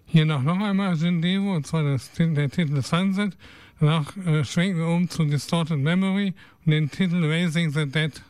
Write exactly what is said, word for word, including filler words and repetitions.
Hier noch, noch einmal Gendevo, und zwar das, der Titel Sunset. Danach äh, schwenken wir um zu Distorted Memory und den Titel Raising the Dead.